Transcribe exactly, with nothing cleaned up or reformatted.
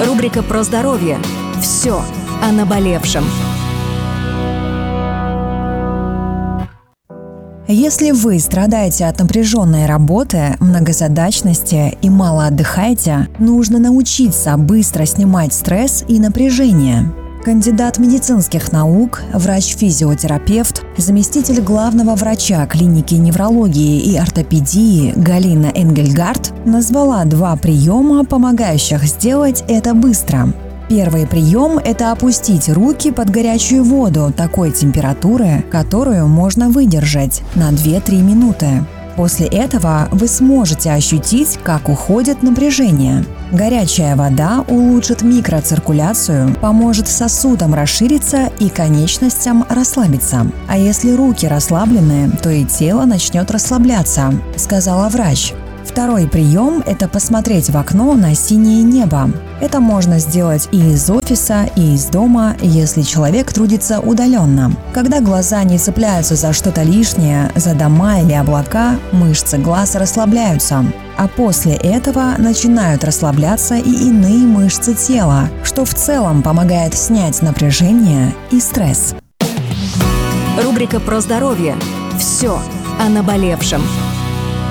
Рубрика про здоровье. Все о наболевшем. Если вы страдаете от напряженной работы, многозадачности и мало отдыхаете, нужно научиться быстро снимать стресс и напряжение. Кандидат медицинских наук, врач-физиотерапевт, заместитель главного врача клиники неврологии и ортопедии Галина Энгельгард назвала два приема, помогающих сделать это быстро. Первый прием – это опустить руки под горячую воду такой температуры, которую можно выдержать на две-три минуты. После этого вы сможете ощутить, как уходит напряжение. Горячая вода улучшит микроциркуляцию, поможет сосудам расшириться и конечностям расслабиться. А если руки расслаблены, то и тело начнет расслабляться, сказала врач. Второй прием – это посмотреть в окно на синее небо. Это можно сделать и из офиса, и из дома, если человек трудится удаленно. Когда глаза не цепляются за что-то лишнее, за дома или облака, мышцы глаз расслабляются. А после этого начинают расслабляться и иные мышцы тела, что в целом помогает снять напряжение и стресс. Рубрика про здоровье. Все о наболевшем.